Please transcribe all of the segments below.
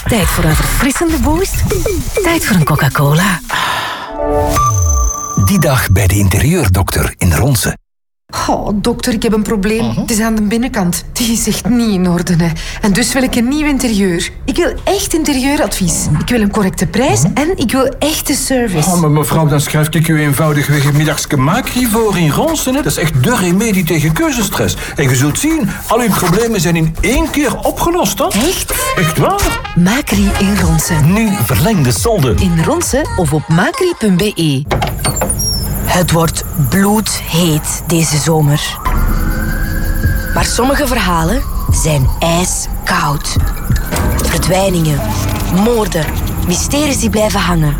Tijd voor een verfrissende boost. Tijd voor een Coca-Cola. Die dag bij de interieurdokter in Ronse. Oh, dokter, ik heb een probleem. Het is aan de binnenkant. Die is echt niet in orde. Hè. En dus wil ik een nieuw interieur. Ik wil echt interieuradvies. Ik wil een correcte prijs en ik wil echte service. Maar mevrouw, dan schrijf ik u eenvoudigweg een middagske Macri voor in Ronsen. Dat is echt de remedie tegen keuzestress. En je zult zien, al uw problemen zijn in 1 keer opgelost. Hè? Echt? Echt waar? Macri in Ronsen. Nu verlengde solde. In Ronse of op macri.be. Het wordt bloedheet deze zomer. Maar sommige verhalen zijn ijskoud. Verdwijningen, moorden, mysteries die blijven hangen.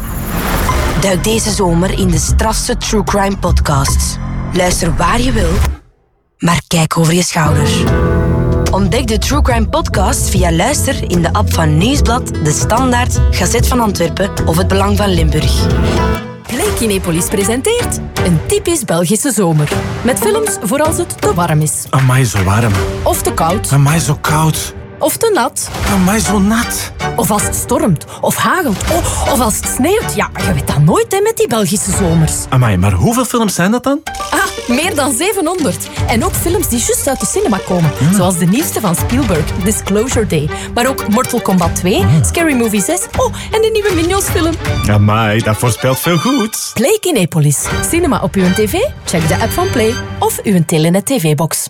Duik deze zomer in de strafste True Crime podcasts. Luister waar je wil, maar kijk over je schouder. Ontdek de True Crime podcast via Luister in de app van Nieuwsblad, De Standaard, Gazet van Antwerpen of Het Belang van Limburg. Play Kinepolis presenteert een typisch Belgische zomer. Met films voor als het te warm is. Amai, zo warm. Of te koud. Amai, zo koud. Of te nat. Amai, zo nat. Of als het stormt. Of hagelt. Of als het sneeuwt. Ja, je weet dat nooit hè, met die Belgische zomers. Amai, maar hoeveel films zijn dat dan? Meer dan 700. En ook films die juist uit de cinema komen. Zoals de nieuwste van Spielberg, Disclosure Day. Maar ook Mortal Kombat 2, Scary Movie 6. Oh, en de nieuwe Minions film. Amai, dat voorspelt veel goeds. Play Kinepolis. Cinema op uw tv? Check de app van Play. Of uw Telenet TV-box.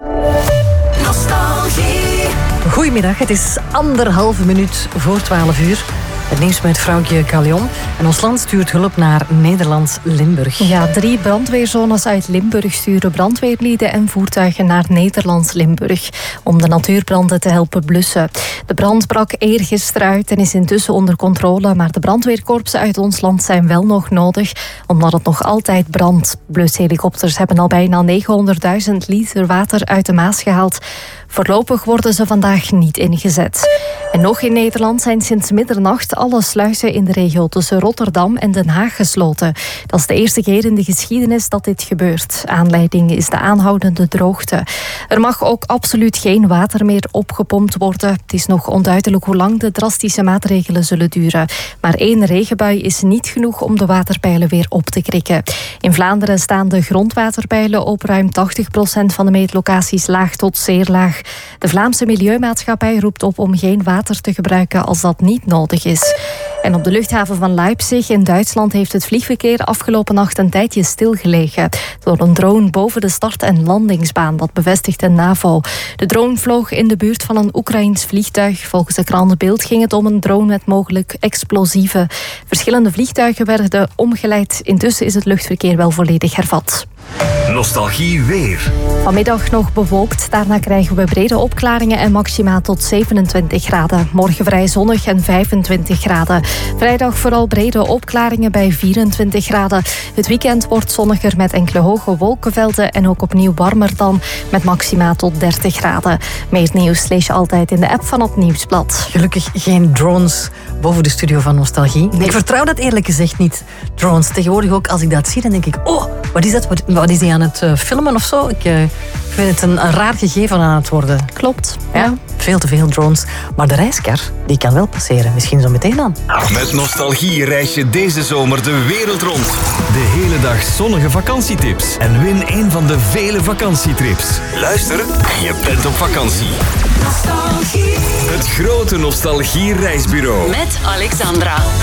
Nostalgie. Goedemiddag, het is 1,5 minuut voor 12 uur. Het nieuws met vrouwtje Callion. En ons land stuurt hulp naar Nederlands-Limburg. Ja, 3 brandweerzones uit Limburg sturen brandweerlieden en voertuigen naar Nederlands-Limburg om de natuurbranden te helpen blussen. De brand brak eergisteren uit en is intussen onder controle, maar de brandweerkorpsen uit ons land zijn wel nog nodig, omdat het nog altijd brandt. Blushelikopters hebben al bijna 900.000 liter water uit de Maas gehaald. Voorlopig worden ze vandaag niet ingezet. En nog in Nederland zijn sinds middernacht alle sluizen in de regio tussen Rotterdam en Den Haag gesloten. Dat is de eerste keer in de geschiedenis dat dit gebeurt. Aanleiding is de aanhoudende droogte. Er mag ook absoluut geen water meer opgepompt worden. Het is nog onduidelijk hoe lang de drastische maatregelen zullen duren. Maar 1 regenbui is niet genoeg om de waterpeilen weer op te krikken. In Vlaanderen staan de grondwaterpeilen op ruim 80% van de meetlocaties laag tot zeer laag. De Vlaamse Milieumaatschappij roept op om geen water te gebruiken als dat niet nodig is. En op de luchthaven van Leipzig in Duitsland heeft het vliegverkeer afgelopen nacht een tijdje stilgelegen door een drone boven de start- en landingsbaan. Dat bevestigt de NAVO. De drone vloog in de buurt van een Oekraïns vliegtuig. Volgens de krant Bild ging het om een drone met mogelijk explosieven. Verschillende vliegtuigen werden omgeleid. Intussen is het luchtverkeer wel volledig hervat. Nostalgie weer. Vanmiddag nog bewolkt. Daarna krijgen we brede opklaringen en maxima tot 27 graden. Morgen vrij zonnig en 25 graden. Vrijdag vooral brede opklaringen bij 24 graden. Het weekend wordt zonniger met enkele hoge wolkenvelden en ook opnieuw warmer dan met maxima tot 30 graden. Meer nieuws lees je altijd in de app van het Nieuwsblad. Gelukkig geen drones boven de studio van Nostalgie. Nee. Ik vertrouw dat eerlijk gezegd niet, drones. Tegenwoordig ook als ik dat zie, dan denk ik, oh, wat is dat? Wat is die aan het filmen of zo? Ik vind het een raar gegeven aan het worden. Klopt. Ja, veel te veel drones. Maar de reiskar, die kan wel passeren. Misschien zo meteen dan. Met Nostalgie reis je deze zomer de wereld rond. De hele dag zonnige vakantietips. En win een van de vele vakantietrips. Luister en je bent op vakantie. Nostalgie. Het grote Nostalgie reisbureau. Met Alexandra.